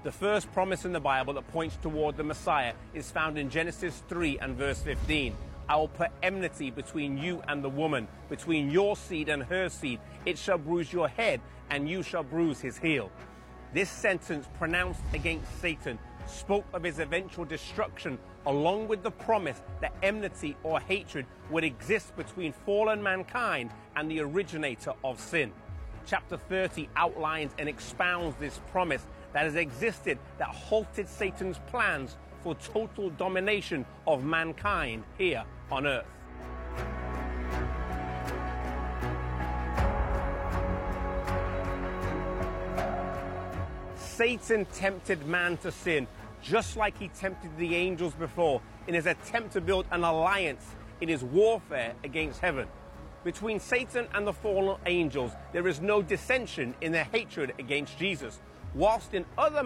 The first promise in the Bible that points toward the Messiah is found in Genesis 3 and verse 15. I will put enmity between you and the woman, between your seed and her seed. It shall bruise your head, and you shall bruise his heel. This sentence, pronounced against Satan, spoke of his eventual destruction, along with the promise that enmity or hatred would exist between fallen mankind and the originator of sin. Chapter 30 outlines and expounds this promise that has existed that halted Satan's plans for total domination of mankind here on earth. Satan tempted man to sin, just like he tempted the angels before, in his attempt to build an alliance in his warfare against heaven. Between Satan and the fallen angels, there is no dissension in their hatred against Jesus, whilst in other